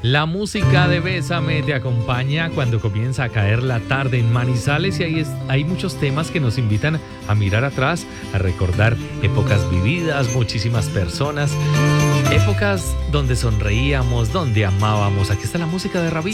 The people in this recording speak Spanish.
La música de Bésame te acompaña cuando comienza a caer la tarde en Manizales y hay muchos temas que nos invitan a mirar atrás, a recordar épocas vividas, muchísimas personas, épocas donde sonreíamos, donde amábamos. Aquí está la música de Rabí.